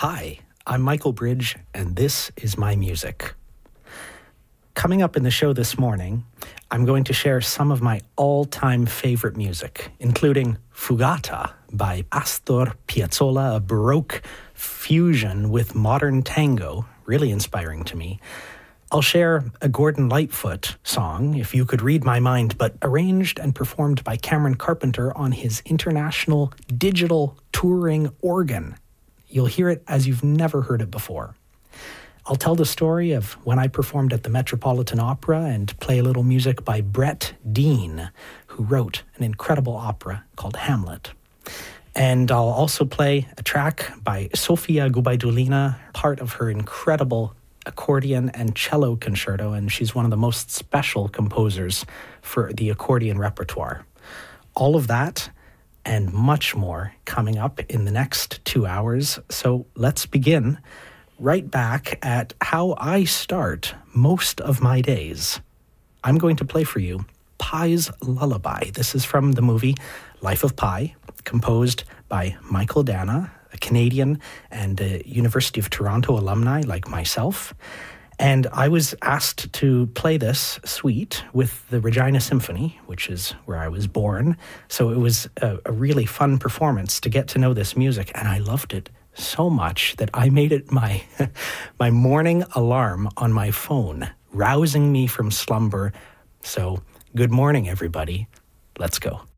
Hi, I'm Michael Bridge, and this is my music. Coming up in the show this morning, I'm going to share some of my all-time favorite music, including Fugata by Astor Piazzolla, a Baroque fusion with modern tango, really inspiring to me. I'll share a Gordon Lightfoot song, If You Could Read My Mind, but arranged and performed by Cameron Carpenter on his international digital touring organ. You'll hear it as you've never heard it before. I'll tell the story of when I performed at the Metropolitan Opera and play a little music by Brett Dean, who wrote an incredible opera called Hamlet. And I'll also play a track by Sofia Gubaidulina, part of her incredible accordion and cello concerto, and she's one of the most special composers for the accordion repertoire. All of that and much more coming up in the next 2 hours. So let's begin right back at how I start most of my days. I'm going to play for you Pi's Lullaby. This is from the movie Life of Pi, composed by Michael Dana, a Canadian and a University of Toronto alumni like myself. And I was asked to play this suite with the Regina Symphony, which is where I was born. So it was a really fun performance to get to know this music, and I loved it so much that I made it my morning alarm on my phone, rousing me from slumber. So good morning, everybody. Let's go.